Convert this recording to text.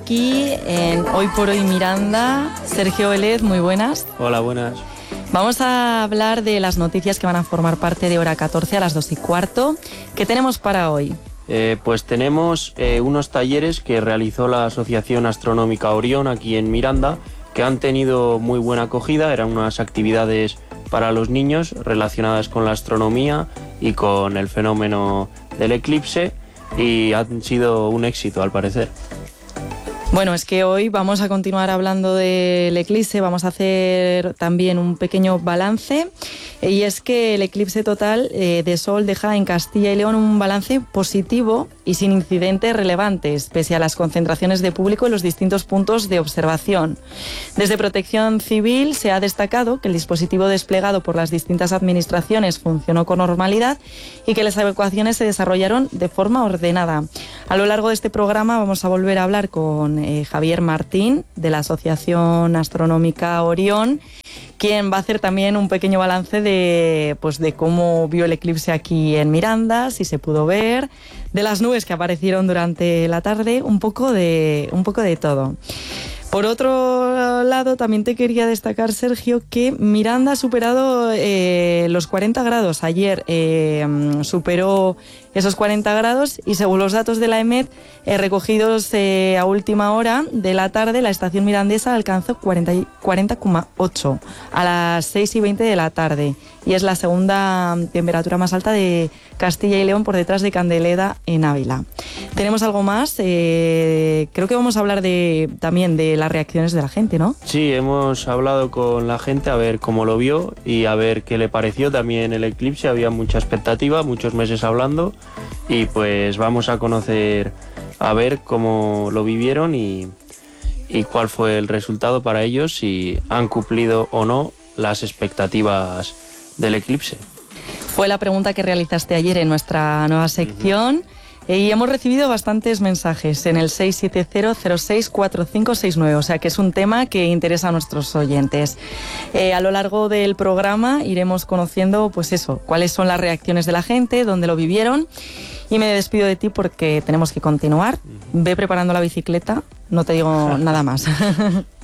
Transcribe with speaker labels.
Speaker 1: aquí en Hoy por Hoy Miranda. Sergio Vélez, muy buenas.
Speaker 2: Hola, buenas.
Speaker 1: Vamos a hablar de las noticias que van a formar parte de Hora 14 a las 2:15. ¿Qué tenemos para hoy?
Speaker 2: Pues tenemos unos talleres que realizó la Asociación Astronómica Orión aquí en Miranda, que han tenido muy buena acogida. Eran unas actividades para los niños relacionadas con la astronomía y con el fenómeno del eclipse, y han sido un éxito al parecer.
Speaker 1: Bueno, es que hoy vamos a continuar hablando del eclipse, vamos a hacer también un pequeño balance, y es que el eclipse total de Sol deja en Castilla y León un balance positivo y sin incidentes relevantes, pese a las concentraciones de público en los distintos puntos de observación. Desde Protección Civil se ha destacado que el dispositivo desplegado por las distintas administraciones funcionó con normalidad y que las evacuaciones se desarrollaron de forma ordenada. A lo largo de este programa vamos a volver a hablar con Javier Martín, de la Asociación Astronómica Orión, quien va a hacer también un pequeño balance de cómo vio el eclipse aquí en Miranda, si se pudo ver, de las nubes que aparecieron durante la tarde, un poco de todo. Por otro lado, también te quería destacar, Sergio, que Miranda ha superado los 40 grados. Ayer superó esos 40 grados y, según los datos de la EMET recogidos a última hora de la tarde, la estación mirandesa alcanzó 40,8 a las 6:20 de la tarde, y es la segunda temperatura más alta de Castilla y León, por detrás de Candeleda en Ávila. ¿Tenemos algo más? Creo que vamos a hablar también de las reacciones de la gente, ¿no?
Speaker 2: Sí, hemos hablado con la gente a ver cómo lo vio y a ver qué le pareció también el eclipse. Había mucha expectativa, muchos meses hablando, y pues vamos a conocer, a ver cómo lo vivieron y cuál fue el resultado para ellos, si han cumplido o no las expectativas del eclipse.
Speaker 1: Fue la pregunta que realizaste ayer en nuestra nueva sección. Y hemos recibido bastantes mensajes en el 670-064569, o sea que es un tema que interesa a nuestros oyentes. A lo largo del programa iremos conociendo, cuáles son las reacciones de la gente, dónde lo vivieron. Y me despido de ti porque tenemos que continuar. Ve preparando la bicicleta, no te digo nada más.